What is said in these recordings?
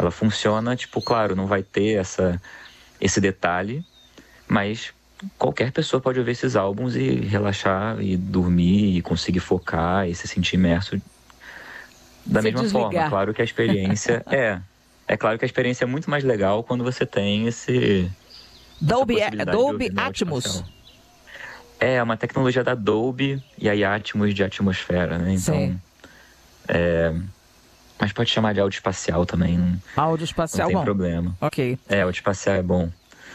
Ela funciona, tipo, claro, não vai ter esse detalhe, mas qualquer pessoa pode ouvir esses álbuns e relaxar e dormir e conseguir focar e se sentir imerso da mesma forma. Claro que a experiência é claro que a experiência é muito mais legal quando você tem essa possibilidade de ouvir no áudio Atmos. espacial. É uma tecnologia da Dolby e aí Atmos de atmosfera, né? Então, mas pode chamar de áudio espacial também. Áudio espacial, não tem bom. problema. Ok. Áudio espacial é bom.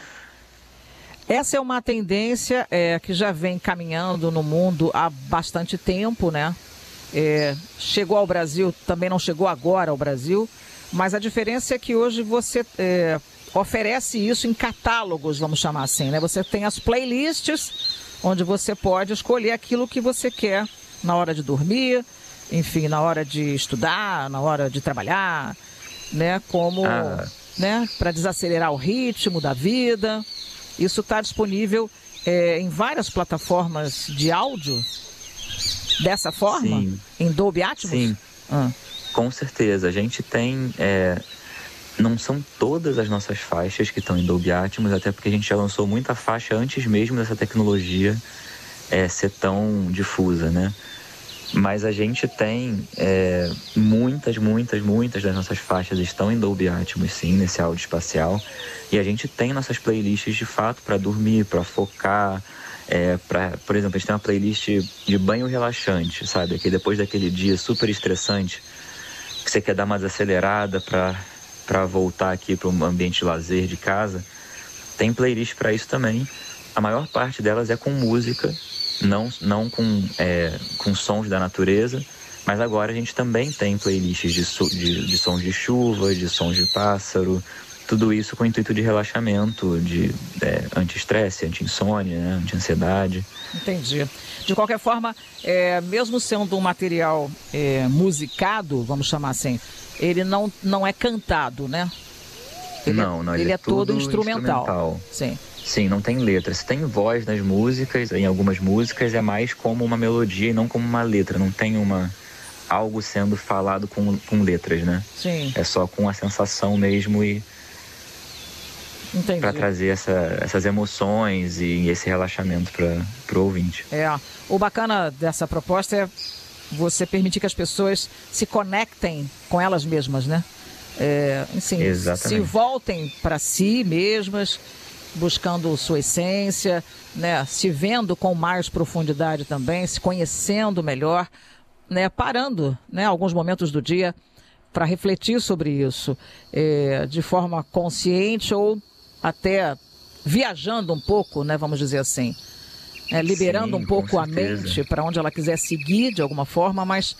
Essa é uma tendência que já vem caminhando no mundo há bastante tempo, né? Chegou ao Brasil, também não chegou agora ao Brasil, mas a diferença é que hoje você oferece isso em catálogos, vamos chamar assim, né? Você tem as playlists, onde você pode escolher aquilo que você quer na hora de dormir, enfim, na hora de estudar, na hora de trabalhar, né? Como, né? Para desacelerar o ritmo da vida. Isso está disponível em várias plataformas de áudio, dessa forma? Sim. Em Dolby Atmos? Sim, com certeza. A gente tem... não são todas as nossas faixas que estão em Dolby Atmos, até porque a gente já lançou muita faixa antes mesmo dessa tecnologia ser tão difusa, né? Mas a gente tem muitas das nossas faixas estão em Dolby Atmos, sim, nesse áudio espacial. E a gente tem nossas playlists de fato para dormir, para focar. Por exemplo, a gente tem uma playlist de banho relaxante, sabe? Que depois daquele dia super estressante, que você quer dar uma desacelerada para voltar aqui para um ambiente de lazer de casa, tem playlist para isso também. A maior parte delas é com música, não com sons da natureza, mas agora a gente também tem playlists de sons de chuva, de sons de pássaro, tudo isso com o intuito de relaxamento, de anti-estresse, anti-insônia, né, anti-ansiedade. Entendi. De qualquer forma, mesmo sendo um material musicado, vamos chamar assim, ele não é cantado, né? Ele é todo instrumental. Sim, não tem letra. Se tem voz nas músicas, em algumas músicas é mais como uma melodia e não como uma letra. Não tem algo sendo falado com letras, né? Sim. É só com a sensação mesmo e para trazer essas emoções e esse relaxamento para o ouvinte. O bacana dessa proposta é você permitir que as pessoas se conectem com elas mesmas, né? Se voltem para si mesmas, buscando sua essência, né? Se vendo com mais profundidade também, se conhecendo melhor, né? Parando, né? Alguns momentos do dia para refletir sobre isso, de forma consciente ou até viajando um pouco, né? Vamos dizer assim, liberando um pouco a mente para onde ela quiser seguir de alguma forma, mas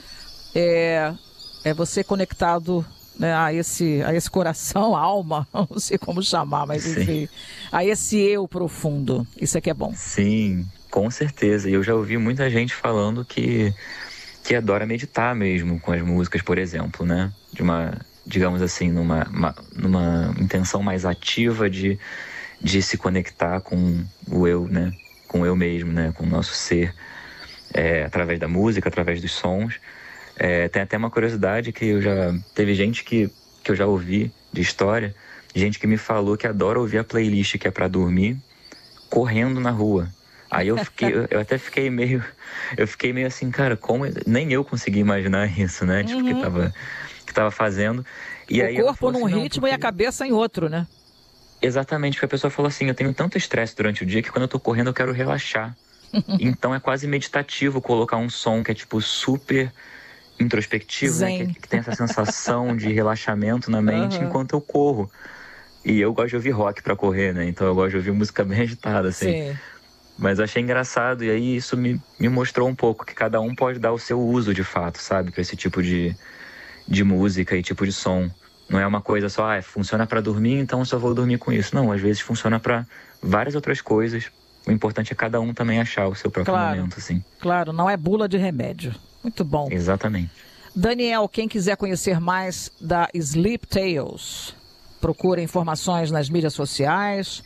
é você conectado, né, a esse coração, a alma, não sei como chamar, mas enfim, a esse eu profundo. Isso é que é bom. Sim, com certeza. E eu já ouvi muita gente falando que adora meditar mesmo com as músicas, por exemplo, né? Digamos assim, numa intenção mais ativa de se conectar com o eu, né? Com o eu mesmo, né? Com o nosso ser, através da música, através dos sons. Tem até uma curiosidade que teve gente que eu já ouvi de história, gente que me falou que adora ouvir a playlist que é para dormir, correndo na rua. Aí eu até fiquei meio assim, cara, como nem eu consegui imaginar isso, né? Tipo, que tava fazendo. E aí o corpo num ritmo e a cabeça em outro, né? Exatamente, porque a pessoa falou assim, eu tenho tanto estresse durante o dia que quando eu tô correndo eu quero relaxar. Então é quase meditativo colocar um som que é tipo super introspectivo, né? Que tem essa sensação de relaxamento na mente enquanto eu corro. E eu gosto de ouvir rock pra correr, né? Então eu gosto de ouvir música bem agitada, assim. Sim. Mas eu achei engraçado, e aí isso me mostrou um pouco que cada um pode dar o seu uso de fato, sabe? Pra esse tipo de música e tipo de som. Não é uma coisa só, funciona pra dormir, então eu só vou dormir com isso. Não, às vezes funciona pra várias outras coisas. O importante é cada um também achar o seu próprio momento, assim. Claro, não é bula de remédio. Muito bom. Exatamente. Daniel, quem quiser conhecer mais da Sleep Tales, procura informações nas mídias sociais.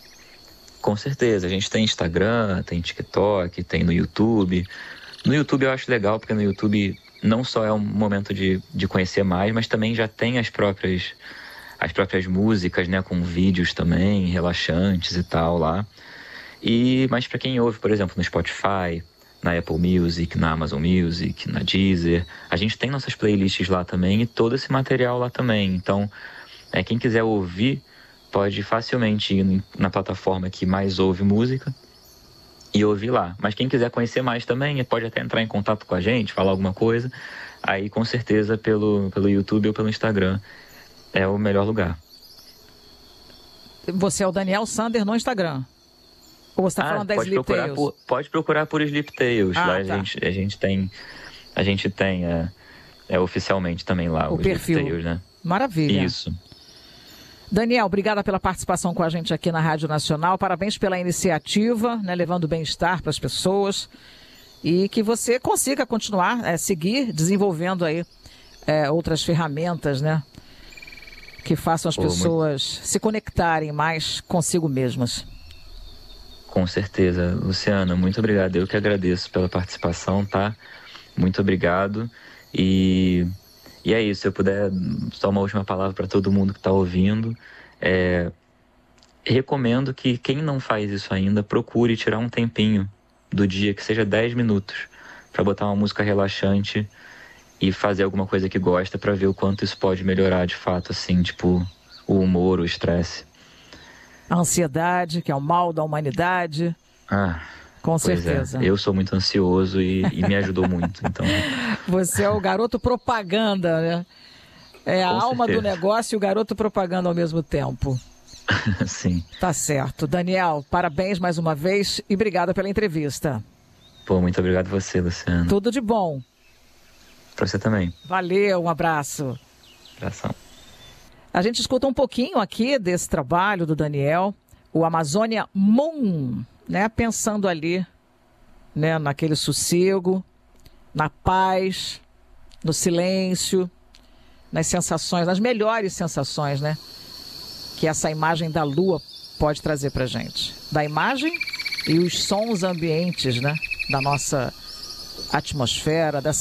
Com certeza, a gente tem Instagram, tem TikTok, tem no YouTube. No YouTube eu acho legal, porque no YouTube não só é um momento de conhecer mais, mas também já tem as próprias as próprias músicas, né, com vídeos também, relaxantes e tal lá. Mas para quem ouve, por exemplo, no Spotify, na Apple Music, na Amazon Music, na Deezer, a gente tem nossas playlists lá também e todo esse material lá também. Então, quem quiser ouvir, pode facilmente ir na plataforma que mais ouve música e ouvir lá. Mas quem quiser conhecer mais também, pode até entrar em contato com a gente, falar alguma coisa. Aí, com certeza, pelo YouTube ou pelo Instagram, é o melhor lugar. Você é o Daniel Sander no Instagram? Ou você está falando da Sleep Tales? Pode procurar por Sleep Tales. Lá tá. a gente tem oficialmente também lá o perfil. Sleep Tales, né? Maravilha. Isso. Daniel, obrigada pela participação com a gente aqui na Rádio Nacional. Parabéns pela iniciativa, né, levando bem-estar para as pessoas. E que você consiga continuar, seguir desenvolvendo aí outras ferramentas, né? Que façam as pessoas se conectarem mais consigo mesmas. Com certeza. Luciana, muito obrigado. Eu que agradeço pela participação, tá? Muito obrigado. E é isso. Se eu puder, só uma última palavra para todo mundo que está ouvindo. Recomendo que quem não faz isso ainda, procure tirar um tempinho do dia, que seja 10 minutos, para botar uma música relaxante e fazer alguma coisa que gosta, para ver o quanto isso pode melhorar de fato, assim, tipo, o humor, o estresse. A ansiedade, que é o mal da humanidade. Com certeza. Eu sou muito ansioso e me ajudou muito. Então... Você é o garoto propaganda, né? É a alma do negócio e o garoto propaganda ao mesmo tempo. Sim. Tá certo. Daniel, parabéns mais uma vez e obrigada pela entrevista. Muito obrigado a você, Luciano. Tudo de bom. Pra você também. Valeu, um abraço. Abração. A gente escuta um pouquinho aqui desse trabalho do Daniel, o Amazônia Moon, né? Pensando ali, né? Naquele sossego, na paz, no silêncio, nas sensações, nas melhores sensações, né? Que essa imagem da lua pode trazer pra gente. Da imagem e os sons ambientes, né? Da nossa atmosfera, dessa